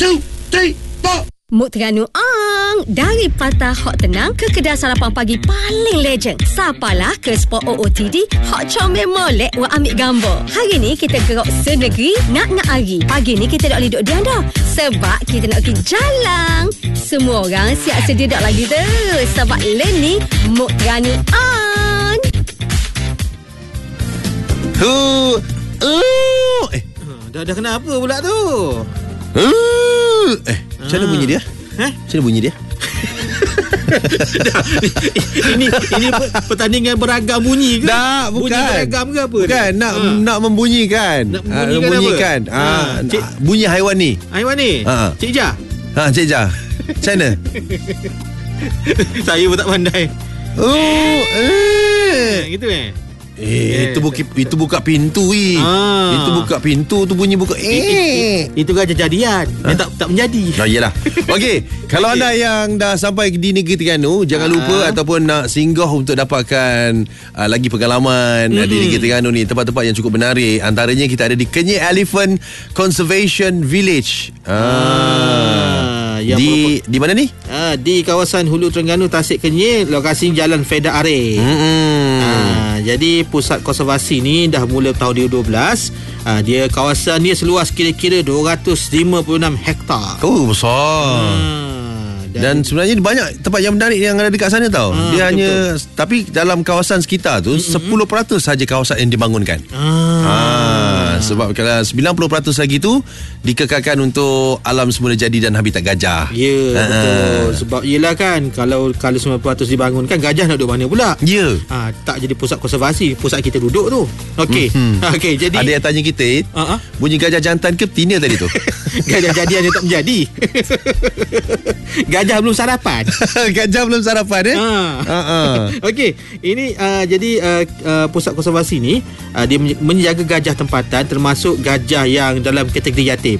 2, 3, 4. Mood Terengganu dari Patah Hot Tenang ke kedai sarapan pagi paling legend. Sapalah ke spot OOTD Hot Comel molek wa ambil gambar. Hari ni kita gerak senegeri nak hari. Pagi ni kita tak boleh duduk diam dah. Sebab kita nak pergi jalan. Semua orang siap sedia dak lagi tu. Sebab Leni Mood Terengganu Dah kenapa pula tu? Macam mana bunyi dia? Macam mana bunyi dia? Ini pertandingan beragam bunyi ke? Tak, bukan. Bunyi beragam ke apa? Bukan, nak membunyikan. Nak membunyikan apa? Bunyi haiwan ni. Haiwan ni? Cik Jah? Cik Jah. Macam mana? Saya pun tak pandai. Gitu Itu buka pintu Itu buka pintu tu bunyi buka Itu gajah jadian yang tak menjadi. Yalah. Okey, kalau anda yang dah sampai di negeri Terengganu, jangan lupa ataupun nak singgah untuk dapatkan lagi pengalaman di negeri Terengganu ni, tempat-tempat yang cukup menarik. Antaranya kita ada di Kenyir Elephant Conservation Village. Di mana ni? Di kawasan Hulu Terengganu, Tasik Kenyir, lokasi Jalan Feda Arif. Jadi pusat konservasi ni dah mula tahun 2012. Dia kawasan ni seluas kira-kira 256 hektar. Oh, besar. Dan sebenarnya banyak tempat yang menarik yang ada dekat sana tau. Dia hanya betul. Tapi dalam kawasan sekitar tu 10% saja kawasan yang dibangunkan. Sebab kalau 90% lagi tu dikekalkan untuk alam semula jadi dan habitat gajah. Ya, betul. Sebab yelah kan, kalau 90% dibangunkan, gajah nak duduk mana pula? Ya. Tak jadi pusat konservasi, pusat kita duduk tu. Okey. Okey, jadi ada yang tanya kita, bunyi gajah jantan ke betina tadi tu? Gajah jadian dia tak menjadi. Gajah belum sarapan. Gajah belum sarapan Okey, ini jadi pusat konservasi ni dia menjaga gajah tempatan, termasuk gajah yang dalam kategori yatim.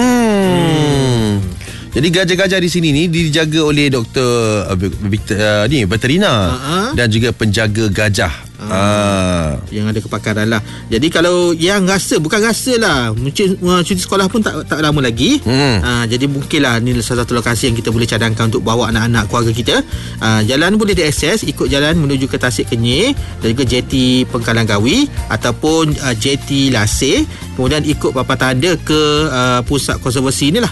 Jadi gajah-gajah di sini ni dijaga oleh doktor veterina dan juga penjaga gajah. Yang ada kepakaran lah. Jadi kalau yang bukan rasa lah, mungkin cuti sekolah pun tak lama lagi. Jadi mungkinlah ni salah satu lokasi yang kita boleh cadangkan untuk bawa anak-anak keluarga kita. Jalan boleh diakses, ikut jalan menuju ke Tasik Kenyir dan juga JT Pengkalan Gawi ataupun JT Lasir, kemudian ikut papan tanda ke pusat konservasi ni lah.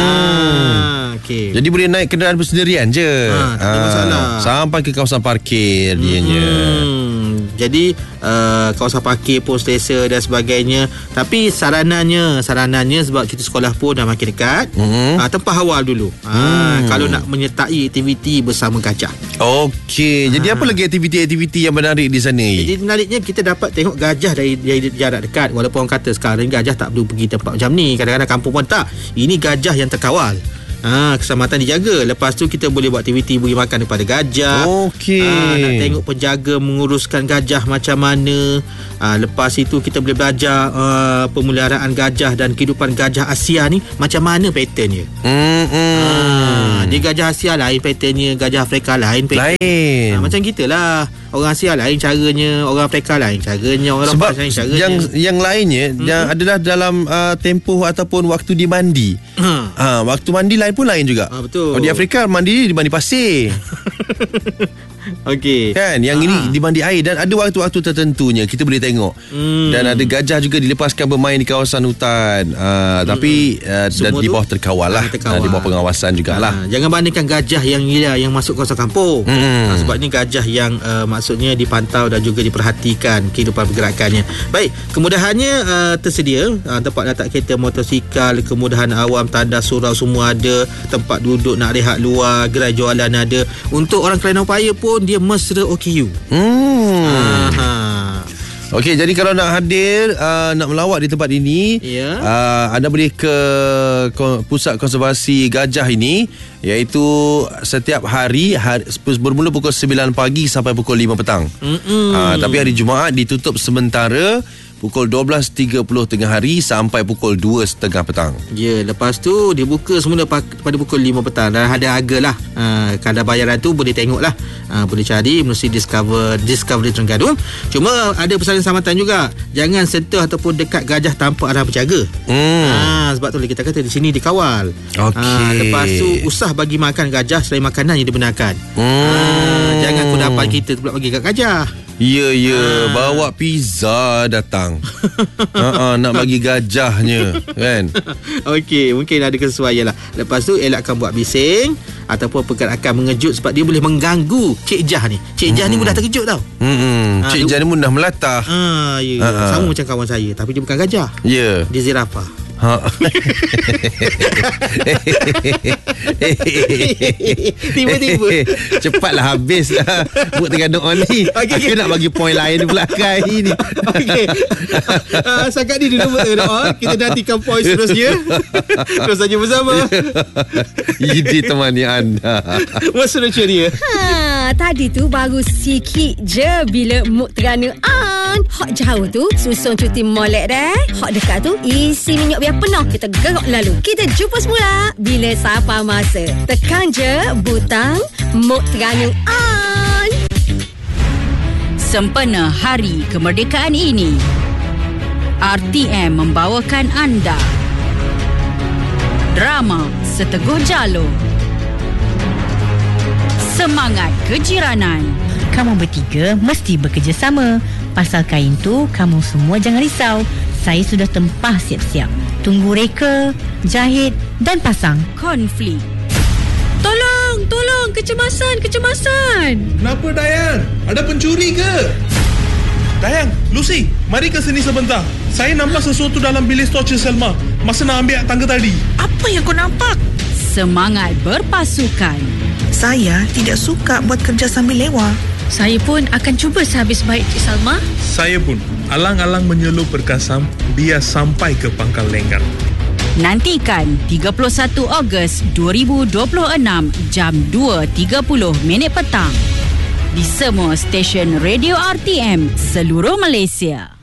Okay. Jadi boleh naik kenderaan bersendirian je. Tak ada masalah. Sampai ke kawasan parkir dianya. Jadi kawasan parkir pun selesa dan sebagainya. Tapi saranannya sebab cuti sekolah pun dah makin dekat, tempah awal dulu. Kalau nak menyertai aktiviti bersama gajah. Okey. Jadi apa lagi aktiviti-aktiviti yang menarik di sana? Jadi menariknya kita dapat tengok gajah dari jarak dekat. Walaupun orang kata sekarang gajah tak perlu pergi tempat macam ni, kadang-kadang kampung pun tak. Ini gajah yang terkawal. Keselamatan dijaga. Lepas tu kita boleh buat aktiviti beri makan kepada gajah. Okey. Nak tengok penjaga menguruskan gajah macam mana. Lepas itu kita boleh belajar pemeliharaan gajah dan kehidupan gajah Asia ni macam mana patternnya. Dia gajah Asia lain patternnya, gajah Afrika lain patternnya. Macam kita lah. Orang Asia lain caranya, orang Afrika lain caranya, orang Sebab lain caranya. yang lainnya yang adalah dalam tempoh ataupun waktu dimandi. Waktu mandi lain pun lain juga. Betul. Kalau di Afrika mandi pasir. Okey. Kan yang ini dimandi air, dan ada waktu-waktu tertentunya kita boleh tengok. Dan ada gajah juga dilepaskan bermain di kawasan hutan. Tapi dan di bawah terkawal lah. Di bawah pengawasan jugalah. Jangan bandingkan gajah yang masuk kawasan kampung. Sebab ni gajah yang maksudnya dipantau dan juga diperhatikan kehidupan pergerakannya. Baik, kemudahannya tersedia. Tempat letak kereta, motosikal, kemudahan awam, tanda surau semua ada. Tempat duduk nak rehat luar, gerai jualan ada. Untuk orang Kelana Upaya pun dia mesra OKU. Okey, jadi kalau nak hadir, nak melawat di tempat ini, anda boleh ke pusat konservasi gajah ini, iaitu setiap hari bermula pukul 9 pagi sampai pukul 5 petang. Tapi hari Jumaat ditutup sementara pukul 12.30 tengah hari sampai pukul 2.30 petang. Ya, lepas tu dia buka semula pada pukul 5 petang. Dan ada harga lah. Kadar bayaran tu boleh tengok lah. Boleh cari melalui Discovery Terengganu. Cuma ada pesanan samatan juga. Jangan sentuh ataupun dekat gajah tanpa arah penjaga. Sebab tu kita kata di sini dikawal. Lepas tu usah bagi makan gajah selain makanan yang dibenarkan. Jangan kudapan kita tu pula bagi kat gajah. Ya, bawa pizza datang. Nak bagi gajahnya, kan? Okey, mungkin ada kesesuaian lah. Lepas tu elakkan buat bising ataupun pergerakan mengejut sebab dia boleh mengganggu Cik Jah ni. Cik Jah ni mudah terkejut tau. Cik Jah ni mudah melatah. Sama macam kawan saya, tapi dia bukan gajah. Ya. Dia zirafah. Tiba-tiba cepatlah habis lah buat tengah doa ni. Aku nak bagi poin lain pula kali ni. Sangat ni dulu buat doa. Kita nantikan poin seterusnya. Terus saja bersama Idi temani anda. Masa ceria. Tadi tu baru sikit je bila mood terana hot jauh tu susun cuti molek dah. Hot dekat tu isi minyak biar penuh. Kita gerok lalu. Kita jumpa semula bila Sapa Masa. Tekan je butang mood terana on. Sempena Hari Kemerdekaan ini, RTM membawakan anda drama Seteguh Jalur, Semangat Kejiranan. Kamu bertiga mesti bekerjasama. Pasal kain tu, kamu semua jangan risau. Saya sudah tempah siap-siap. Tunggu reka, jahit dan pasang. Konflik. Tolong, kecemasan. Kenapa Dayang? Ada pencuri ke? Dayang, Lucy, mari ke sini sebentar. Saya nampak sesuatu dalam bilik stor Cik Selma masa nak ambil tangga tadi. Apa yang kau nampak? Semangat berpasukan. Saya tidak suka buat kerja sambil lewa. Saya pun akan cuba sehabis baik Cik Salma. Saya pun alang-alang menyelup berkasam dia sampai ke Pangkal Lenggang. Nantikan 31 Ogos 2026 jam 2.30 petang di semua stesen radio RTM seluruh Malaysia.